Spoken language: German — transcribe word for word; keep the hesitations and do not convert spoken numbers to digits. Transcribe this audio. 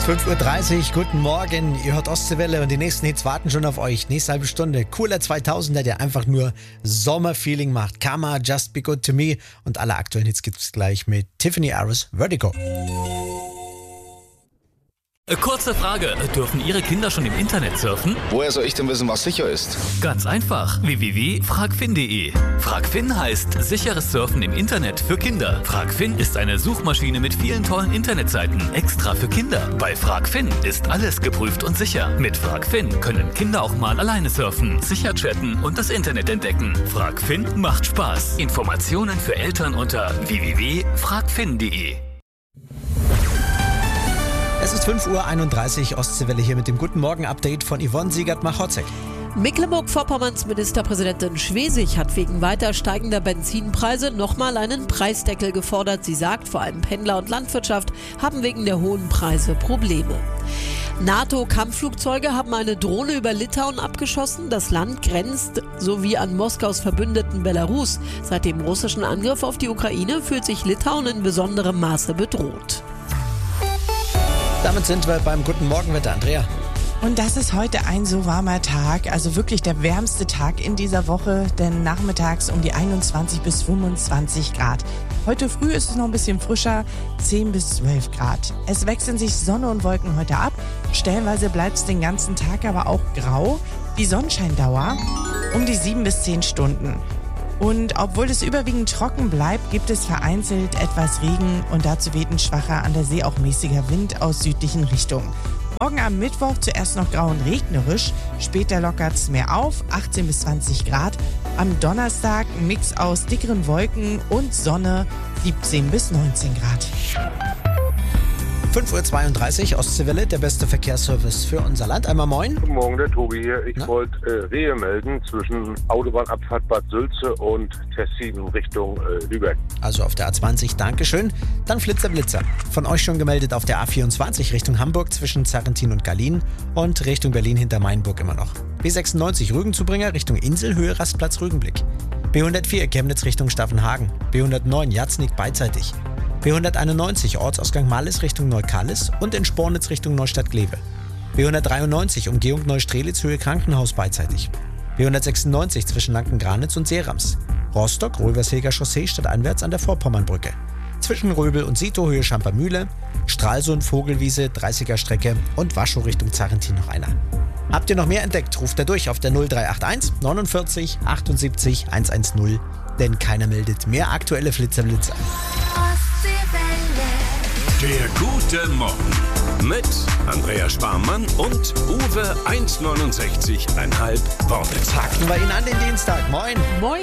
fünf Uhr dreißig, guten Morgen, ihr hört Ostseewelle und die nächsten Hits warten schon auf euch. Nächste halbe Stunde, cooler zweitausender, der einfach nur Sommerfeeling macht. Karma, Just Be Good To Me und alle aktuellen Hits gibt's gleich mit Tiffany Aris, Vertigo. Kurze Frage, dürfen Ihre Kinder schon im Internet surfen? Woher soll ich denn wissen, was sicher ist? Ganz einfach, w w w punkt fragfin punkt de. Fragfin heißt sicheres Surfen im Internet für Kinder. Fragfin ist eine Suchmaschine mit vielen tollen Internetseiten, extra für Kinder. Bei Fragfin ist alles geprüft und sicher. Mit Fragfin können Kinder auch mal alleine surfen, sicher chatten und das Internet entdecken. Fragfin macht Spaß. Informationen für Eltern unter w w w punkt fragfin punkt de. Es ist fünf Uhr einunddreißig, Ostseewelle hier mit dem Guten Morgen-Update von Yvonne Siegert-Machotzek. Mecklenburg-Vorpommerns Ministerpräsidentin Schwesig hat wegen weiter steigender Benzinpreise nochmal einen Preisdeckel gefordert. Sie sagt, vor allem Pendler und Landwirtschaft haben wegen der hohen Preise Probleme. NATO-Kampfflugzeuge haben eine Drohne über Litauen abgeschossen. Das Land grenzt sowie an Moskaus Verbündeten Belarus. Seit dem russischen Angriff auf die Ukraine fühlt sich Litauen in besonderem Maße bedroht. Damit sind wir beim Guten Morgenwetter, Andrea. Und das ist heute ein so warmer Tag, also wirklich der wärmste Tag in dieser Woche, denn nachmittags um die einundzwanzig bis fünfundzwanzig Grad. Heute früh ist es noch ein bisschen frischer, zehn bis zwölf Grad. Es wechseln sich Sonne und Wolken heute ab, stellenweise bleibt es den ganzen Tag aber auch grau. Die Sonnenscheindauer um die sieben bis zehn Stunden. Und obwohl es überwiegend trocken bleibt, gibt es vereinzelt etwas Regen und dazu weht ein schwacher, an der See auch mäßiger Wind aus südlichen Richtungen. Morgen am Mittwoch zuerst noch grau und regnerisch, später lockert es mehr auf, achtzehn bis zwanzig Grad. Am Donnerstag ein Mix aus dickeren Wolken und Sonne, siebzehn bis neunzehn Grad. fünf Uhr zweiunddreißig, Ostseewelle, der beste Verkehrsservice für unser Land. Einmal moin. Guten Morgen, der Tobi hier. Ich Na? wollte äh, Rehe melden zwischen Autobahnabfahrt Bad Sülze und Tessin Richtung äh, Lübeck. Also auf der A zwanzig, Dankeschön. Dann Flitzer Blitzer. Von euch schon gemeldet auf der A vierundzwanzig Richtung Hamburg zwischen Zarrentin und Gallien und Richtung Berlin hinter Mainburg immer noch. B sechsundneunzig Rügenzubringer Richtung Inselhöhe, Rastplatz Rügenblick. B hundertvier Chemnitz Richtung Staffenhagen. B hundertneun Jatznig beidseitig. B hunderteinundneunzig Ortsausgang Mallis Richtung Neukallis und in Spornitz Richtung Neustadt-Glewe. B hundertdreiundneunzig Umgehung Neustrelitz Höhe Krankenhaus beidseitig. B hundertsechsundneunzig zwischen Lanken-Granitz und Seerams. Rostock Rövershilger Chaussee stadteinwärts an der Vorpommernbrücke. Zwischen Röbel und Sito Höhe Schampermühle, Stralsund Vogelwiese dreißiger Strecke und Waschow Richtung Zarrentin noch einer. Habt ihr noch mehr entdeckt, ruft er durch auf der null drei acht eins neunundvierzig achtundsiebzig hundertzehn, denn keiner meldet mehr aktuelle Flitzerblitzer. Der gute Morgen mit Andrea Sparmann und Uwe eins neunundsechzig Komma fünf Worte. Packen wir ihn an den Dienstag. Moin. Moin.